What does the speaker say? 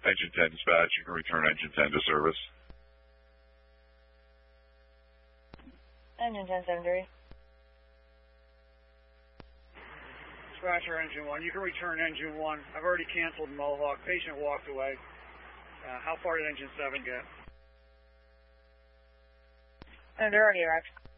Engine 10 dispatch, you can return engine 10 to service. Engine 1073. Dispatcher, engine 1. You can return engine 1. I've already canceled Mohawk. Patient walked away. How far did engine 7 get? They're already wrecked.